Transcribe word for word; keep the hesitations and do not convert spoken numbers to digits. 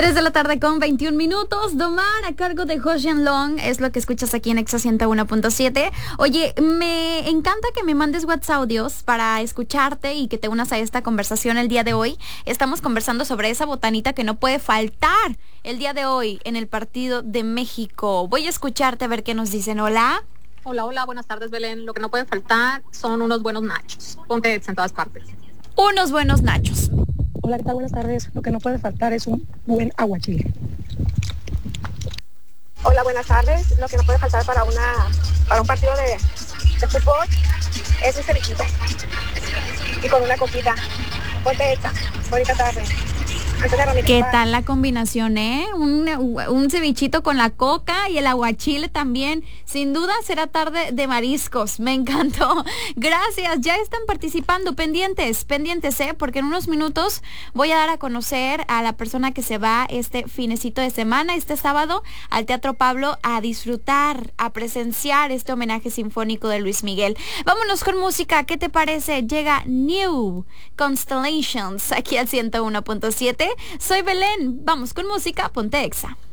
tres de la tarde con veintiún minutos. Domar a cargo de Hoshian Long es lo que escuchas aquí en Exa ciento uno punto siete. Oye, me encanta que me mandes WhatsApp audios para escucharte y que te unas a esta conversación el día de hoy. Estamos conversando sobre esa botanita que no puede faltar el día de hoy en el partido de México. Voy a escucharte a ver qué nos dicen. Hola. Hola, hola, buenas tardes, Belén. Lo que no puede faltar son unos buenos nachos. Ponte en todas partes. Unos buenos nachos. Hola, ¿qué tal? Buenas tardes. Lo que no puede faltar es un buen aguachile. Hola, buenas tardes. Lo que no puede faltar para una para un partido de, de fútbol es un cevichito. Y con una coquita. Ponte hecha. Bonita tarde. ¿Qué tal la combinación, eh? Un, un cevichito con la coca y el aguachile también. Sin duda será tarde de mariscos. Me encantó. Gracias. Ya están participando. Pendientes, pendientes, eh, porque en unos minutos voy a dar a conocer a la persona que se va este finecito de semana, este sábado, al Teatro Pablo a disfrutar, a presenciar este homenaje sinfónico de Luis Miguel. Vámonos con música. ¿Qué te parece? Llega New Constellations aquí al ciento uno punto siete. Soy Belén, vamos con música, ponte Exa.